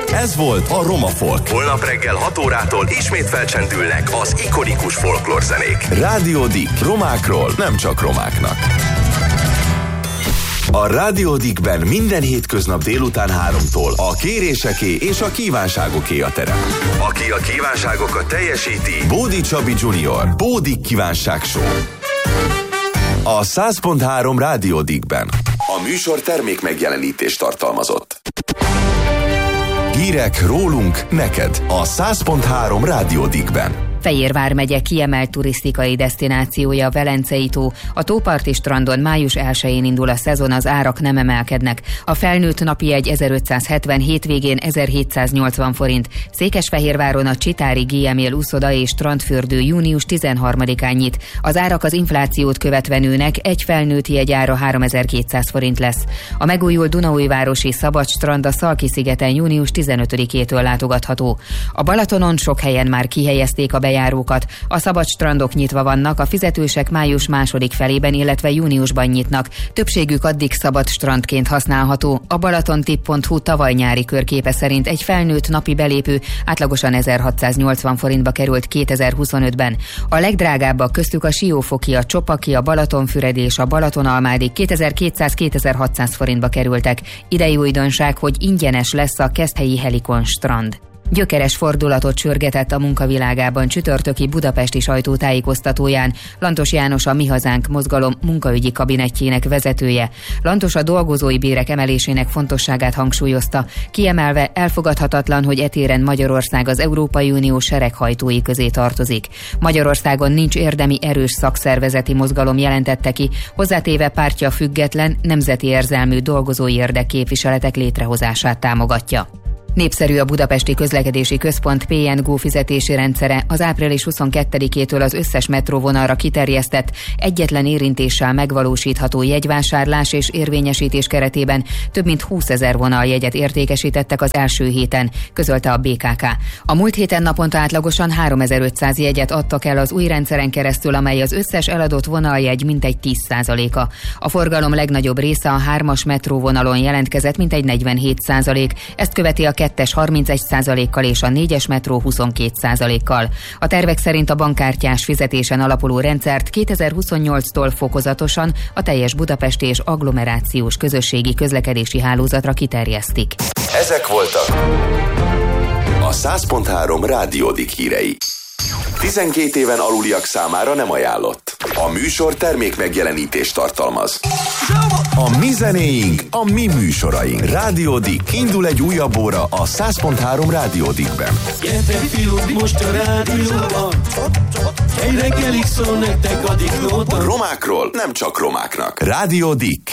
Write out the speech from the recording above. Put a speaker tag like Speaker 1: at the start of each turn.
Speaker 1: Ez volt a Roma Folk.
Speaker 2: Holnap reggel 6 órától ismét felcsendülnek az ikonikus folklórzenék.
Speaker 1: Rádió Dick. Romákról, nem csak romáknak. A Rádió Dickben minden hétköznap délután 3-tól a kéréseké és a kívánságoké a terep.
Speaker 2: Aki a kívánságokat teljesíti,
Speaker 1: Bódi Csabi Junior, Bódi Kívánság Show. A 100.3 Rádió Dickben. A műsor termék megjelenítést tartalmazott. Hírek rólunk, neked a 100.3 Rádió Dickben.
Speaker 3: Fejérvár megye kiemelt turisztikai desztinációja Velencei tó. A tóparti strandon május 1-én indul a szezon, az árak nem emelkednek. A felnőtt napi jegy 1570, hétvégén 1780 forint. Székesfehérváron a Csitári GML uszoda és strandfürdő június 13-án nyit. Az árak az inflációt követve nőnek, egy felnőtt jegyára 3200 forint lesz. A megújult Dunaújvárosi szabad strand a Szalki-szigeten június 15-től látogatható. A Balatonon sok helyen már kihelyezték a bejárókat. A szabad strandok nyitva vannak, a fizetősek május második felében, illetve júniusban nyitnak. Többségük addig szabad strandként használható. A balatontip.hu tavaly nyári körképe szerint egy felnőtt napi belépő átlagosan 1680 forintba került 2025-ben. A legdrágábbak köztük a Siófoki, a Csopaki, a Balatonfüred és a Balatonalmádi 2200-2600 forintba kerültek. Idei újdonság, hogy ingyenes lesz a Keszthelyi Helikon strand. Gyökeres fordulatot sürgetett a munkavilágában csütörtöki budapesti sajtótájékoztatóján Lantos János, a Mi Hazánk mozgalom munkaügyi kabinettjének vezetője. Lantos a dolgozói bérek emelésének fontosságát hangsúlyozta, kiemelve elfogadhatatlan, hogy etéren Magyarország az Európai Unió sereghajtói közé tartozik. Magyarországon nincs érdemi erős szakszervezeti mozgalom, jelentette ki, hozzátéve pártja független, nemzeti érzelmű dolgozói érdekképviseletek létrehozását támogatja. Népszerű a Budapesti Közlekedési Központ PNGO fizetési rendszere. Az április 22-től az összes metróvonalra kiterjesztett, egyetlen érintéssel megvalósítható jegyvásárlás és érvényesítés keretében több mint 20 000 vonaljegyet értékesítettek az első héten, közölte a BKK. A múlt héten naponta átlagosan 3500 jegyet adtak el az új rendszeren keresztül, amely az összes eladott vonaljegy mintegy 10%-a. A forgalom legnagyobb része a 3-as metróvonalon jelentkezett, mintegy 47%, ezt követi a 2-es 31%-kal és a 4-es metró 22%-kal. A tervek szerint a bankkártyás fizetésen alapuló rendszert 2028-tól fokozatosan a teljes budapesti és agglomerációs közösségi közlekedési hálózatra kiterjesztik.
Speaker 1: Ezek voltak a 100.3 Rádió Dick hírei. 12 éven aluliak számára nem ajánlott. A műsor termék megjelenítést tartalmaz. A mi zenéink, a mi műsoraink. Rádió Dick. Indul egy újabb óra a 100.3 Rádió Dickben.
Speaker 4: Gyertek fiúk, most a rádióban. Egy reggelig szól nektek a Dick Nóta.
Speaker 1: Romákról, nem csak romáknak. Rádió Dick.